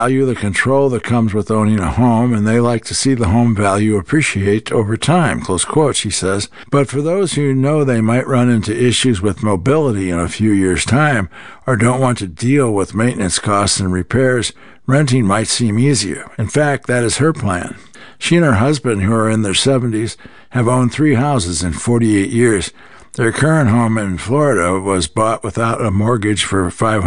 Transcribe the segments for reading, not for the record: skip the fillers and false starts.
value the control that comes with owning a home, and they like to see the home value appreciate over time, close quote, she says. But for those who know they might run into issues with mobility in a few years' time or don't want to deal with maintenance costs and repairs, renting might seem easier. In fact, that is her plan. She and her husband, who are in their 70s, have owned 3 houses in 48 years. Their current home in Florida was bought without a mortgage for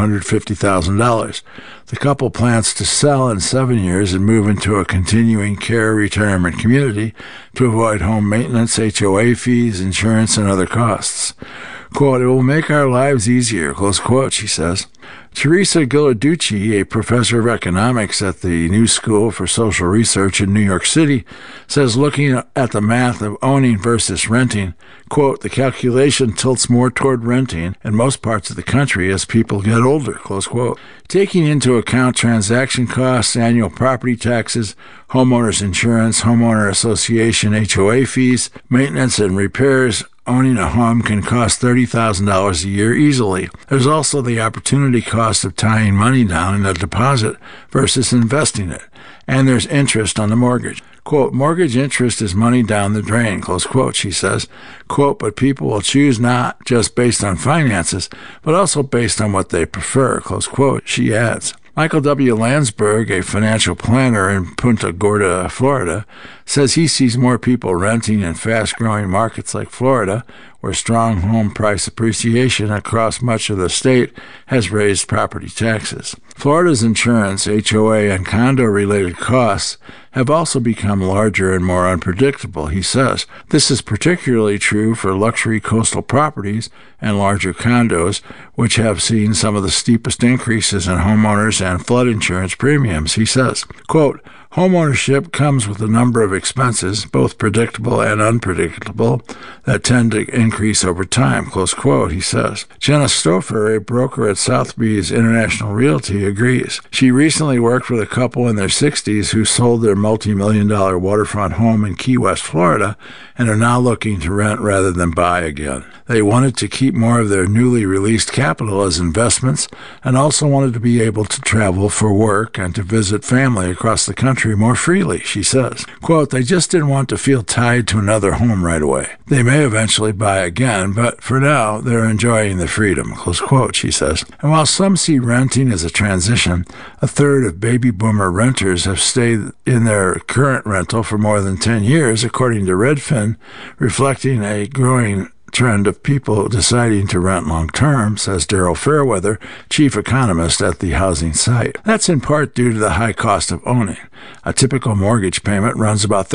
$550,000. The couple plans to sell in 7 years and move into a continuing care retirement community to avoid home maintenance, HOA fees, insurance, and other costs. Quote, "It will make our lives easier," close quote, she says. Teresa Ghilarducci, a professor of economics at the New School for Social Research in New York City, says looking at the math of owning versus renting, quote, "the calculation tilts more toward renting in most parts of the country as people get older," close quote. Taking into account transaction costs, annual property taxes, homeowners insurance, homeowner association HOA fees, maintenance and repairs, owning a home can cost $30,000 a year easily. There's also the opportunity cost of tying money down in a deposit versus investing it. And there's interest on the mortgage. Quote, "Mortgage interest is money down the drain," close quote, she says. Quote, "But people will choose not just based on finances, but also based on what they prefer," close quote, she adds. Michael W. Landsberg, a financial planner in Punta Gorda, Florida, says he sees more people renting in fast-growing markets like Florida, where strong home price appreciation across much of the state has raised property taxes. Florida's insurance, HOA, and condo-related costs have also become larger and more unpredictable, he says. This is particularly true for luxury coastal properties and larger condos, which have seen some of the steepest increases in homeowners and flood insurance premiums, he says. Quote, "Homeownership comes with a number of expenses, both predictable and unpredictable, that tend to increase over time," close quote, he says. Jenna Stouffer, a broker at Sotheby's International Realty, agrees. She recently worked with a couple in their 60s who sold their multi-million-dollar waterfront home in Key West, Florida, and are now looking to rent rather than buy again. They wanted to keep more of their newly released capital as investments and also wanted to be able to travel for work and to visit family across the country more freely, she says. Quote, "They just didn't want to feel tied to another home right away. They may eventually buy again, but for now, they're enjoying the freedom," close quote, she says. And while some see renting as a transition, a third of baby boomer renters have stayed in their current rental for more than 10 years, according to Redfin, reflecting a growing trend of people deciding to rent long-term, says Daryl Fairweather, chief economist at the housing site. That's in part due to the high cost of owning. A typical mortgage payment runs about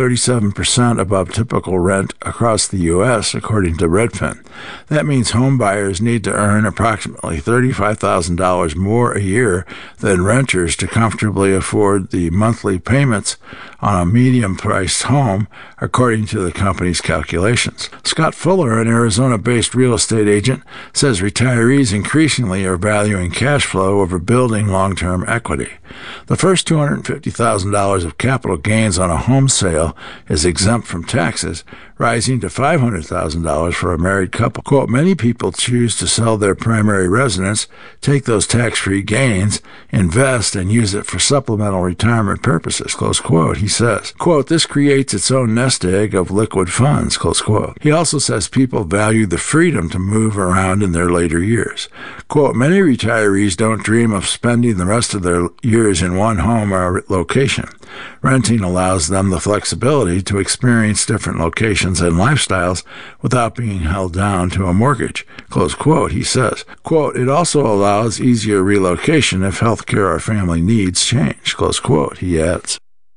37% above typical rent across the U.S., according to Redfin. That means home buyers need to earn approximately $35,000 more a year than renters to comfortably afford the monthly payments on a medium-priced home, according to the company's calculations. Scott Fuller, an Arizona-based real estate agent, says retirees increasingly are valuing cash flow over building long-term equity. The first $250,000 of capital gains on a home sale is exempt from taxes, rising to $500,000 for a married couple. Quote, "Many people choose to sell their primary residence, take those tax-free gains, invest, and use it for supplemental retirement purposes," close quote, he says. Quote, "This creates its own nest egg of liquid funds," close quote. He also says people value the freedom to move around in their later years. Quote, "Many retirees don't dream of spending the rest of their years in one home or location. Renting allows them the flexibility to experience different locations and lifestyles without being held down to a mortgage," close quote, he says. Quote, "It also allows easier relocation if healthcare or family needs change," close quote, he adds.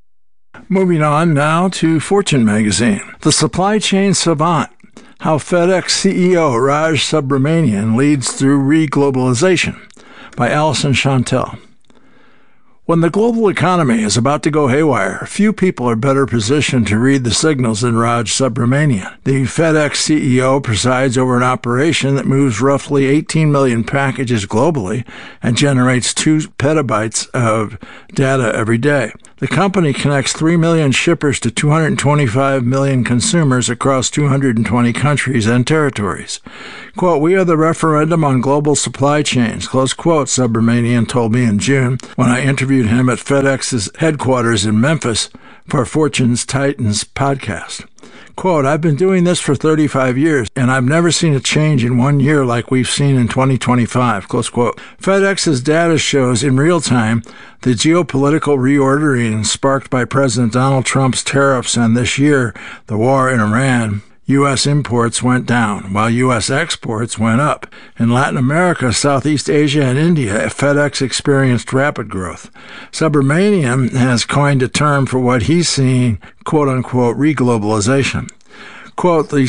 Moving on now to Fortune magazine. The Supply Chain Savant, How FedEx CEO Raj Subramanian Leads Through Reglobalization, by Alison Chantel. When the global economy is about to go haywire, few people are better positioned to read the signals than Raj Subramanian. The FedEx CEO presides over an operation that moves roughly 18 million packages globally and generates 2 petabytes of data every day. The company connects 3 million shippers to 225 million consumers across 220 countries and territories. Quote, "We are the referendum on global supply chains," close quote, Subramanian told me in June when I interviewed interviewed him at FedEx's headquarters in Memphis for Fortune's Titans podcast. Quote, I've been doing this for 35 years, and I've never seen a change in 1 year like we've seen in 2025, close quote. FedEx's data shows in real time the geopolitical reordering sparked by President Donald Trump's tariffs, and this year, the war in Iran. U.S. imports went down, while U.S. exports went up. In Latin America, Southeast Asia, and India, FedEx experienced rapid growth. Subramaniam has coined a term for what he's seeing, quote-unquote, reglobalization. Quote, the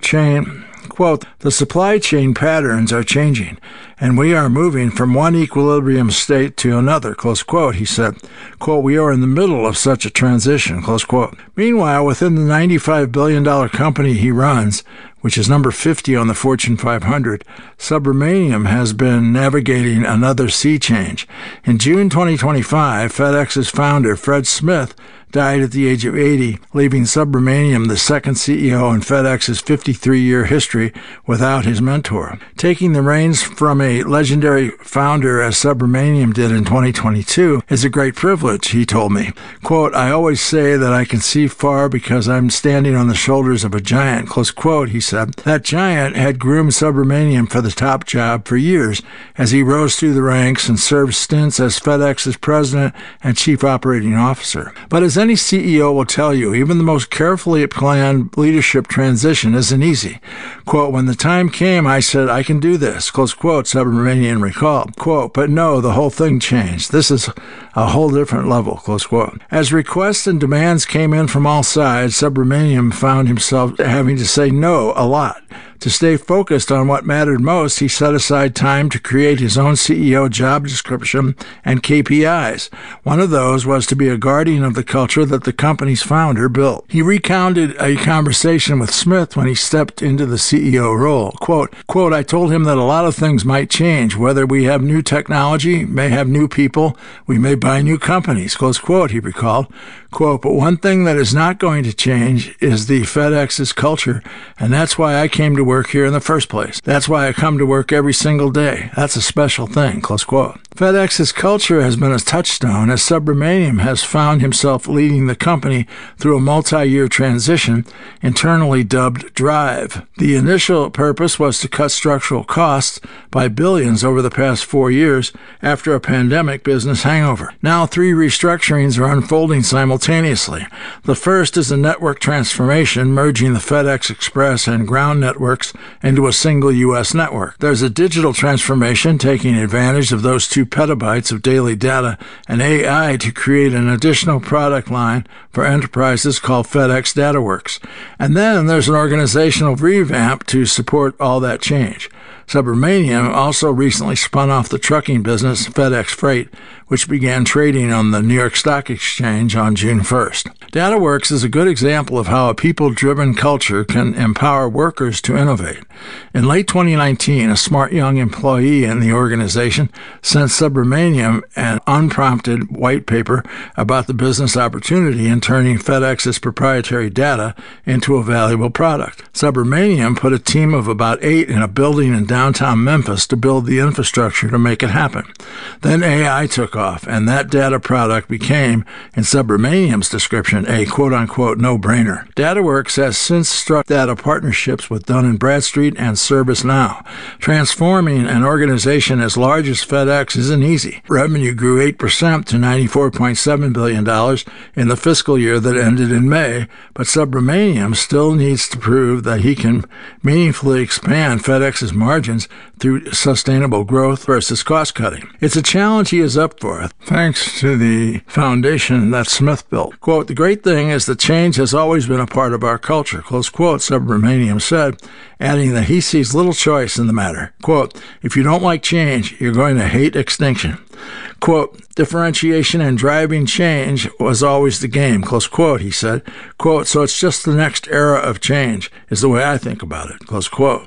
supply chain patterns are changing, and we are moving from one equilibrium state to another, close quote, he said. Quote, we are in the middle of such a transition, close quote. Meanwhile, within the $95 billion company he runs, which is number 50 on the Fortune 500, Subramaniam has been navigating another sea change. In June 2025, FedEx's founder, Fred Smith, died at the age of 80, leaving Subramaniam the second CEO in FedEx's 53-year history without his mentor. Taking the reins from a legendary founder as Subramaniam did in 2022 is a great privilege, he told me. Quote, I always say that I can see far because I'm standing on the shoulders of a giant, close quote, he said. That giant had groomed Subramaniam for the top job for years as he rose through the ranks and served stints as FedEx's president and chief operating officer. But as any CEO will tell you, even the most carefully planned leadership transition isn't easy. Quote, when the time came, I said, I can do this, close quote, Subramaniam recalled. Quote, but no, the whole thing changed. This is a whole different level, close quote. As requests and demands came in from all sides, Subramaniam found himself having to say no a lot. To stay focused on what mattered most, he set aside time to create his own CEO job description and KPIs. One of those was to be a guardian of the culture that the company's founder built. He recounted a conversation with Smith when he stepped into the CEO role. Quote, I told him that a lot of things might change, whether we have new technology, may have new people, we may buy new companies, close quote, he recalled. Quote, but one thing that is not going to change is the FedEx's culture, and that's why I came to work here in the first place. That's why I come to work every single day. That's a special thing, close quote. FedEx's culture has been a touchstone as Subramaniam has found himself leading the company through a multi-year transition, internally dubbed DRIVE. The initial purpose was to cut structural costs by billions over the past 4 years after a pandemic business hangover. Now 3 restructurings are unfolding simultaneously. The first is a network transformation, merging the FedEx Express and ground networks into a single U.S. network. There's a digital transformation, taking advantage of those 2 petabytes of daily data and AI to create an additional product line for enterprises called FedEx DataWorks. And then there's an organizational revamp to support all that change. Subramaniam also recently spun off the trucking business FedEx Freight, which began trading on the New York Stock Exchange on June 1st. DataWorks is a good example of how a people-driven culture can empower workers to innovate. In late 2019, a smart young employee in the organization sent Subramaniam an unprompted white paper about the business opportunity in turning FedEx's proprietary data into a valuable product. Subramaniam put a team of about 8 in a building in downtown Memphis to build the infrastructure to make it happen. Then AI took off, and that data product became, in Subramaniam's description, a quote-unquote no-brainer. DataWorks has since struck data partnerships with Dun & Bradstreet and ServiceNow. Transforming an organization as large as FedEx isn't easy. Revenue grew 8% to $94.7 billion in the fiscal year that ended in May, but Subramaniam still needs to prove that he can meaningfully expand FedEx's margins through sustainable growth versus cost-cutting. It's a challenge he is up for, thanks to the foundation that Smith built. Quote, the great thing is that change has always been a part of our culture, close quote, Subramaniam said, adding that he sees little choice in the matter. Quote, if you don't like change, you're going to hate extinction. Quote, differentiation and driving change was always the game, close quote, he said. Quote, so it's just the next era of change, is the way I think about it, close quote.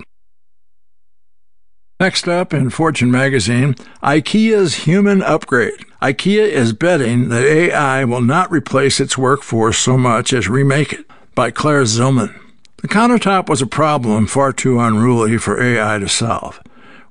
Next up in Fortune magazine, IKEA's human upgrade. IKEA is betting that AI will not replace its workforce so much as remake it, by Claire Zillman. The countertop was a problem far too unruly for AI to solve.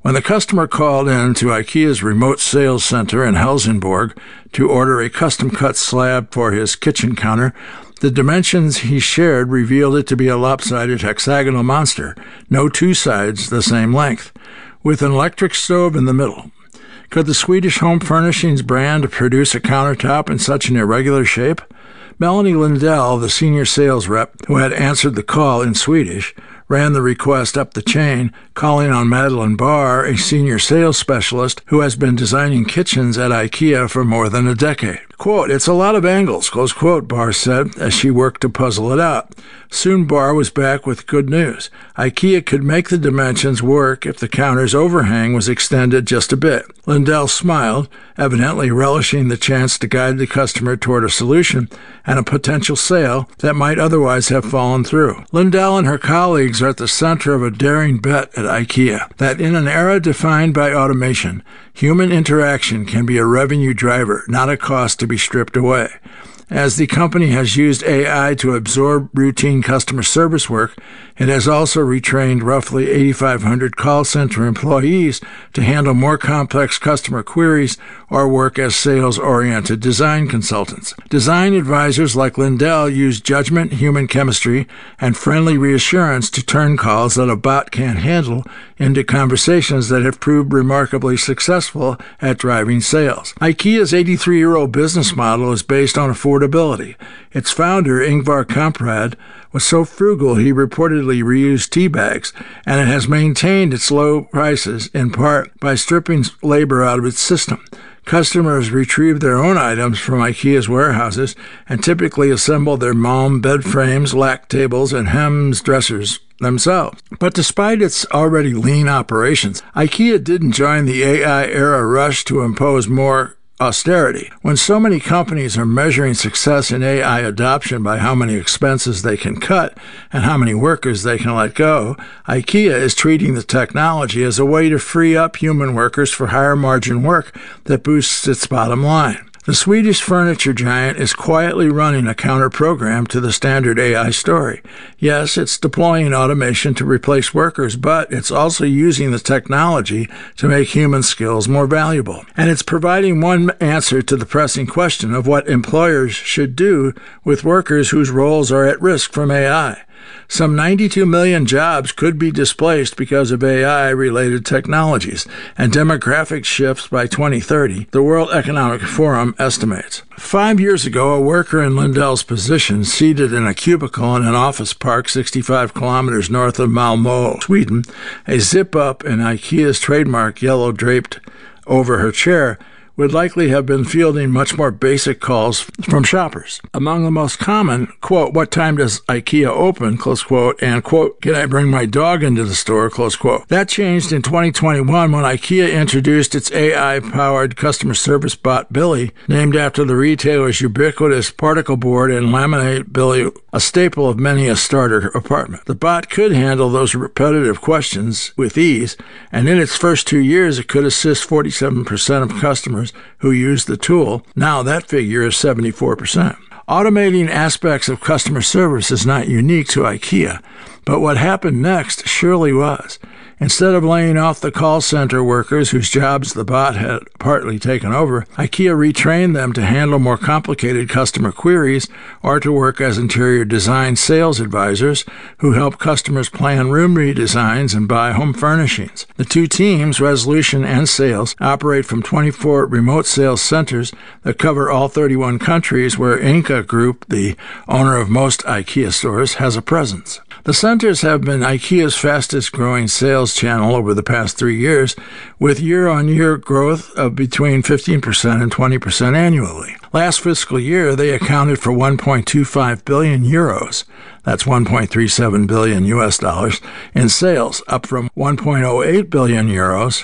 When the customer called in to IKEA's remote sales center in Helsingborg to order a custom-cut slab for his kitchen counter, the dimensions he shared revealed it to be a lopsided hexagonal monster, no two sides the same length, with an electric stove in the middle. Could the Swedish home furnishings brand produce a countertop in such an irregular shape? Melanie Lindell, the senior sales rep who had answered the call in Swedish, ran the request up the chain, calling on Madeline Barr, a senior sales specialist who has been designing kitchens at IKEA for more than a decade. Quote, "It's a lot of angles," close quote, Barr said as she worked to puzzle it out. Soon Barr was back with good news. IKEA could make the dimensions work if the counter's overhang was extended just a bit. Lindell smiled, evidently relishing the chance to guide the customer toward a solution and a potential sale that might otherwise have fallen through. Lindell and her colleagues are at the center of a daring bet at IKEA that in an era defined by automation, human interaction can be a revenue driver, not a cost to be stripped away. As the company has used AI to absorb routine customer service work, it has also retrained roughly 8,500 call center employees to handle more complex customer queries or work as sales-oriented design consultants. Design advisors like Lindell use judgment, human chemistry, and friendly reassurance to turn calls that a bot can't handle into conversations that have proved remarkably successful at driving sales. IKEA's 83-year-old business model is based on affordability. Its founder, Ingvar Kamprad, was so frugal he reportedly reused tea bags, and it has maintained its low prices in part by stripping labor out of its system. Customers retrieve their own items from IKEA's warehouses and typically assemble their Malm bed frames, lack tables, and Hems dressers themselves. But despite its already lean operations, IKEA didn't join the AI-era rush to impose more austerity. When so many companies are measuring success in AI adoption by how many expenses they can cut and how many workers they can let go, IKEA is treating the technology as a way to free up human workers for higher margin work that boosts its bottom line. The Swedish furniture giant is quietly running a counter-program to the standard AI story. Yes, it's deploying automation to replace workers, but it's also using the technology to make human skills more valuable. And it's providing one answer to the pressing question of what employers should do with workers whose roles are at risk from AI. Some 92 million jobs could be displaced because of AI-related technologies and demographic shifts by 2030, the World Economic Forum estimates. 5 years ago, a worker in Lindell's position, seated in a cubicle in an office park 65 kilometers north of Malmö, Sweden, a zip-up in IKEA's trademark yellow draped over her chair, would likely have been fielding much more basic calls from shoppers. Among the most common, quote, "What time does IKEA open?" close quote, and, quote, "Can I bring my dog into the store?" close quote. That changed in 2021 when IKEA introduced its AI-powered customer service bot, Billy, named after the retailer's ubiquitous particle board and laminate Billy, a staple of many a starter apartment. The bot could handle those repetitive questions with ease, and in its first 2 years, it could assist 47% of customers who use the tool. Now that figure is 74%. Automating aspects of customer service is not unique to IKEA, but what happened next surely was. Instead of laying off the call center workers whose jobs the bot had partly taken over, IKEA retrained them to handle more complicated customer queries or to work as interior design sales advisors who help customers plan room redesigns and buy home furnishings. The two teams, Resolution and Sales, operate from 24 remote sales centers that cover all 31 countries where Inca Group, the owner of most IKEA stores, has a presence. The centers have been IKEA's fastest-growing sales channel over the past 3 years, with year-on-year growth of between 15% and 20% annually. Last fiscal year, they accounted for 1.25 billion euros. That's 1.37 billion US dollars in sales, up from 1.08 billion euros,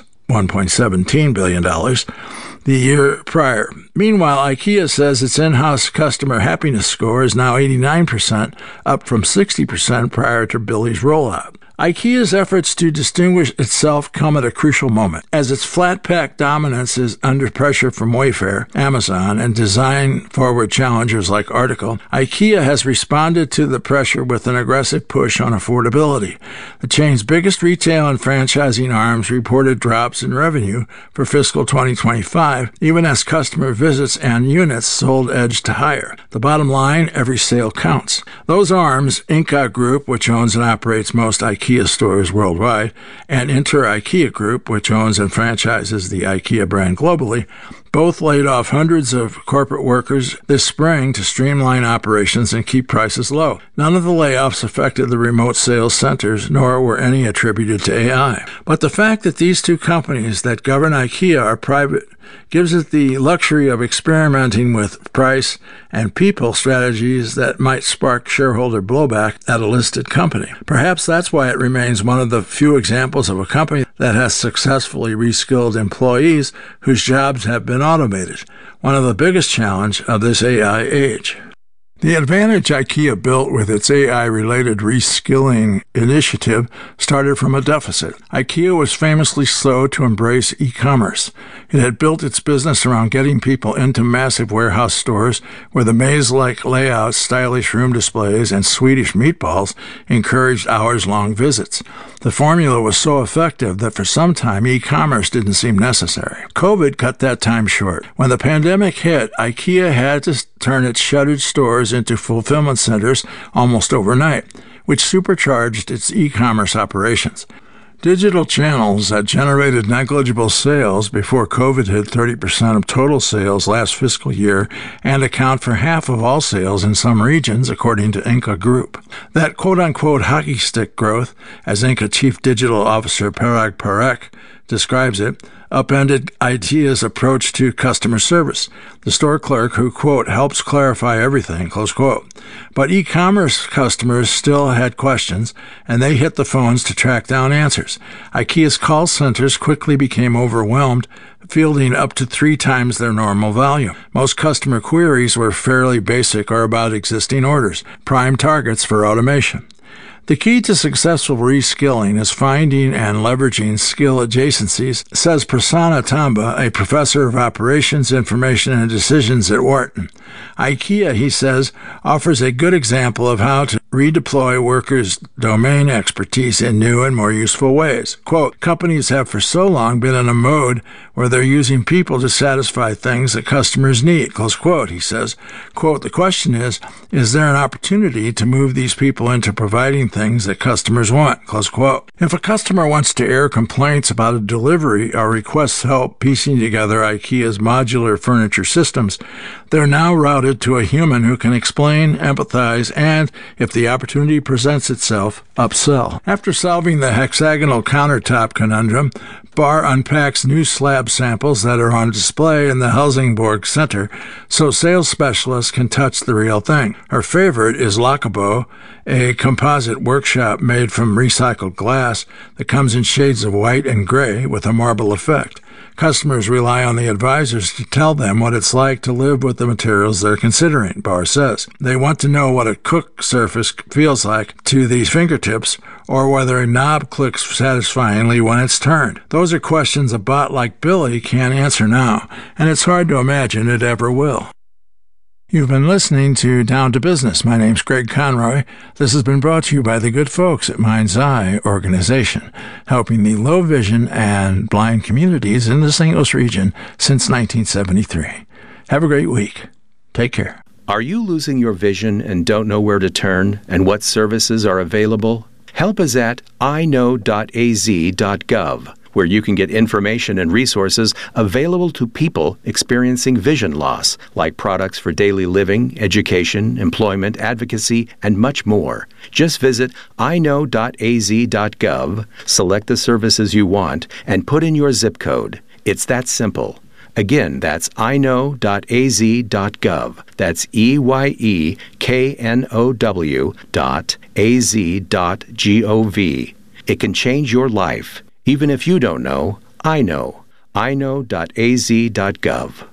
$1.17 billion, the year prior. Meanwhile, IKEA says its in-house customer happiness score is now 89%, up from 60% prior to Billy's rollout. IKEA's efforts to distinguish itself come at a crucial moment, as its flat-pack dominance is under pressure from Wayfair, Amazon, and design-forward challengers like Article. IKEA has responded to the pressure with an aggressive push on affordability. The chain's biggest retail and franchising arms reported drops in revenue for fiscal 2025, even as customer visits and units sold edged to higher. The bottom line, every sale counts. Those arms, Inca Group, which owns and operates most IKEA stores worldwide, and Inter IKEA Group, which owns and franchises the IKEA brand globally, both laid off hundreds of corporate workers this spring to streamline operations and keep prices low. None of the layoffs affected the remote sales centers, nor were any attributed to AI. But the fact that these two companies that govern IKEA are private gives it the luxury of experimenting with price and people strategies that might spark shareholder blowback at a listed company. Perhaps that's why it remains one of the few examples of a company that has successfully reskilled employees whose jobs have been automated, one of the biggest challenges of this AI age. The advantage IKEA built with its AI-related reskilling initiative started from a deficit. IKEA was famously slow to embrace e-commerce. It had built its business around getting people into massive warehouse stores where the maze-like layouts, stylish room displays, and Swedish meatballs encouraged hours-long visits. The formula was so effective that for some time e-commerce didn't seem necessary. COVID cut that time short. When the pandemic hit, IKEA had to turn its shuttered stores into fulfillment centers almost overnight, which supercharged its e-commerce operations. Digital channels that generated negligible sales before COVID hit 30% of total sales last fiscal year and account for half of all sales in some regions, according to Inca Group. That quote-unquote hockey stick growth, as Inca Chief Digital Officer Parag Parekh describes it, upended IKEA's approach to customer service. The store clerk who, quote, helps clarify everything, close quote. But e-commerce customers still had questions, and they hit the phones to track down answers. IKEA's call centers quickly became overwhelmed, fielding up to 3 times their normal volume. Most customer queries were fairly basic or about existing orders, prime targets for automation. The key to successful reskilling is finding and leveraging skill adjacencies, says Prasanna Tamba, a professor of operations, information, and decisions at Wharton. IKEA, he says, offers a good example of how to redeploy workers' domain expertise in new and more useful ways. Quote, companies have for so long been in a mode where they're using people to satisfy things that customers need, close quote, he says. Quote, the question is there an opportunity to move these people into providing things that customers want, close quote. If a customer wants to air complaints about a delivery or requests help piecing together IKEA's modular furniture systems, they're now routed to a human who can explain, empathize, and, if the opportunity presents itself, upsell. After solving the hexagonal countertop conundrum, Barr unpacks new slab samples that are on display in the Helsingborg Center so sales specialists can touch the real thing. Her favorite is Lockabo, a composite workshop made from recycled glass that comes in shades of white and gray with a marble effect. Customers rely on the advisors to tell them what it's like to live with the materials they're considering, Barr says. They want to know what a cook surface feels like to these fingertips or whether a knob clicks satisfyingly when it's turned. Those are questions a bot like Billy can't answer now, and it's hard to imagine it ever will. You've been listening to Down to Business. My name's Greg Conroy. This has been brought to you by the good folks at Mind's Eye Organization, helping the low vision and blind communities in the St. Louis region since 1973. Have a great week. Take care. Are you losing your vision and don't know where to turn and what services are available? Help is at iknow.az.gov, where you can get information and resources available to people experiencing vision loss, like products for daily living, education, employment, advocacy, and much more. Just visit iknow.az.gov, select the services you want, and put in your zip code. It's that simple. Again, that's iknow.az.gov. That's EYEKNOW.az.gov. It can change your life. Even if you don't know, I know. iknow.az.gov.